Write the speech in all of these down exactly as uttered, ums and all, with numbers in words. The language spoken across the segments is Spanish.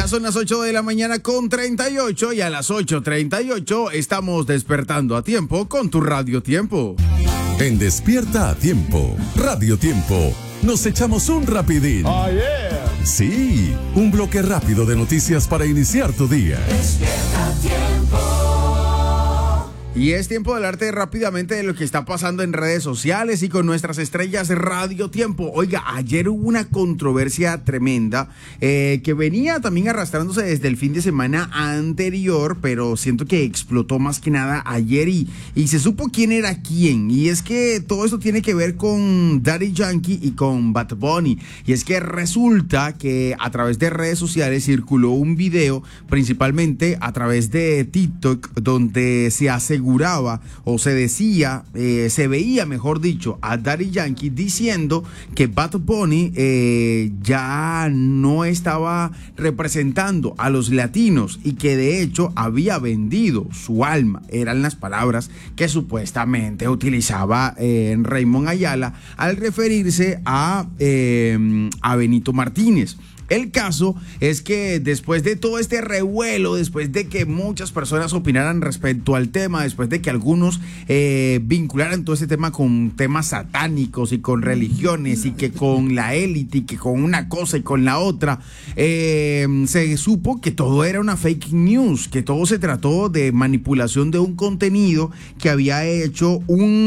Ya son las ocho de la mañana con treinta y ocho y a las ocho treinta y ocho estamos despertando a tiempo con tu Radio Tiempo. En Despierta a Tiempo, Radio Tiempo, nos echamos un rapidín. Oh, yeah. Sí, un bloque rápido de noticias para iniciar tu día. Despierta a Tiempo. Y es tiempo de hablarte rápidamente de lo que está pasando en redes sociales y con nuestras estrellas de Radio Tiempo. Oiga, ayer hubo una controversia tremenda eh, que venía también arrastrándose desde el fin de semana anterior, pero siento que explotó más que nada ayer y, y se supo quién era quién. Y es que todo esto tiene que ver con Daddy Yankee y con Bad Bunny. Y es que resulta que a través de redes sociales circuló un video, principalmente a través de TikTok, donde se aseguraba o se decía, eh, se veía mejor dicho, a Daddy Yankee diciendo que Bad Bunny eh, ya no estaba representando a los latinos y que de hecho había vendido su alma. Eran las palabras que supuestamente utilizaba eh, Raymond Ayala al referirse a, eh, a Benito Martínez. El caso es que después de todo este revuelo, después de que muchas personas opinaran respecto al tema, después de que algunos eh, vincularan todo este tema con temas satánicos y con religiones y que con la élite y que con una cosa y con la otra, eh, se supo que todo era una fake news, que todo se trató de manipulación de un contenido que había hecho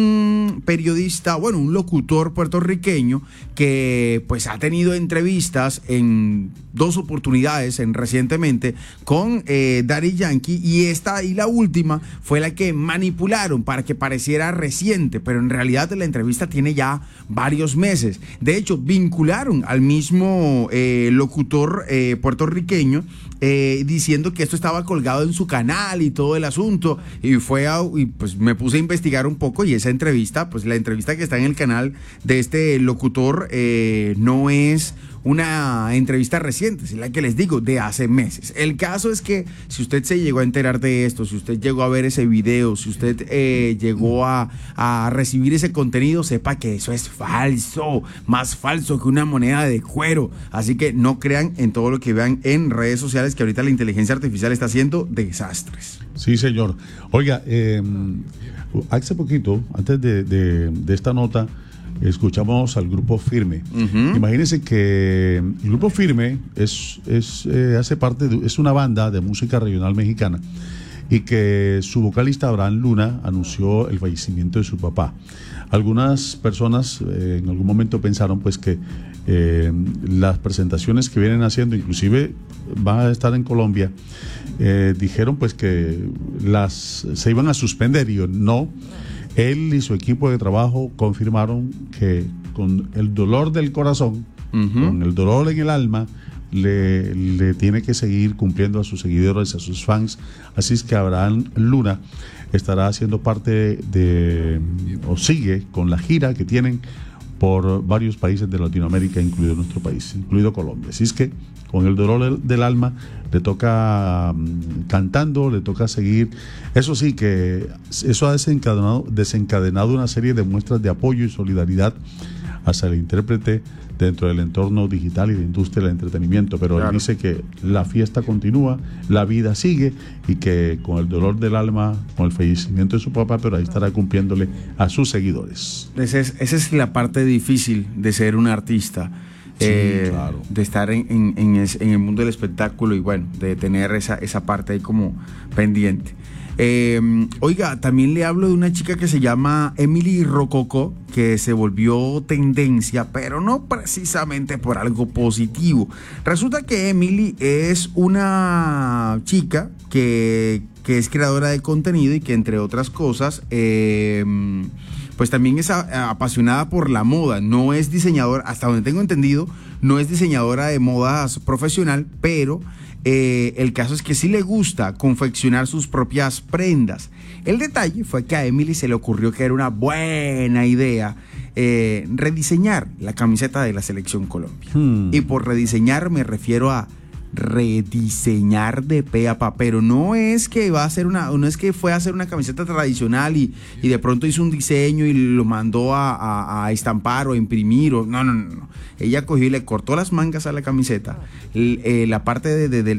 un periodista, bueno, un locutor puertorriqueño que pues ha tenido entrevistas en dos oportunidades en recientemente con eh, Daddy Yankee, y esta y la última fue la que manipularon para que pareciera reciente, pero en realidad la entrevista tiene ya varios meses. De hecho, vincularon al mismo eh, locutor eh, puertorriqueño eh, diciendo que esto estaba colgado en su canal y todo el asunto, y fue a, y pues me puse a investigar un poco, y esa entrevista, pues la entrevista que está en el canal de este locutor eh, no es una entrevista reciente, es la que les digo, de hace meses. El caso es que si usted se llegó a enterar de esto, si usted llegó a ver ese video, si usted eh, llegó a, a recibir ese contenido, sepa que eso es falso, más falso que una moneda de cuero. Así que no crean en todo lo que vean en redes sociales, que ahorita la inteligencia artificial está haciendo desastres. Sí, señor. Oiga, eh, hace poquito, antes de, de, de esta nota, escuchamos al Grupo Firme. Uh-huh. Imagínense que el Grupo Firme es, es, eh, hace parte de, es una banda de música regional mexicana, y que su vocalista Abraham Luna anunció el fallecimiento de su papá. Algunas personas eh, en algún momento pensaron pues que eh, las presentaciones que vienen haciendo, inclusive van a estar en Colombia, eh, dijeron pues que las se iban a suspender, y yo, no. Él y su equipo de trabajo confirmaron que con el dolor del corazón, uh-huh, con el dolor en el alma, le, le tiene que seguir cumpliendo a sus seguidores, a sus fans. Así es que Abraham Luna estará haciendo parte de, o sigue con la gira que tienen por varios países de Latinoamérica, incluido nuestro país, incluido Colombia. Así es que con el dolor del alma le toca um, cantando, le toca seguir. Eso sí, que eso ha desencadenado, desencadenado una serie de muestras de apoyo y solidaridad hacia el intérprete dentro del entorno digital y de industria del entretenimiento. Pero claro, él dice que la fiesta continúa, la vida sigue, y que con el dolor del alma, con el fallecimiento de su papá, pero ahí estará cumpliéndole a sus seguidores. Esa es, esa es la parte difícil de ser un artista. Sí, eh, claro. De estar en, en, en, es, en el mundo del espectáculo, y bueno, de tener esa, esa parte ahí como pendiente. Eh, oiga, también le hablo de una chica que se llama Emily Rococo, que se volvió tendencia, pero no precisamente por algo positivo. Resulta que Emily es una chica que, que es creadora de contenido y que, entre otras cosas, eh, pues también es a, apasionada por la moda. No es diseñadora, hasta donde tengo entendido, no es diseñadora de modas profesional, pero eh, el caso es que sí le gusta confeccionar sus propias prendas. El detalle fue que a Emily se le ocurrió que era una buena idea eh, rediseñar la camiseta de la Selección Colombia. Hmm. Y por rediseñar me refiero a rediseñar de pe a pa, pero no es que va a hacer una, no es que fue a hacer una camiseta tradicional y, y de pronto hizo un diseño y lo mandó a, a, a estampar o a imprimir, o no, no, no, no. Ella cogió y le cortó las mangas a la camiseta, el, eh, la parte de, de, del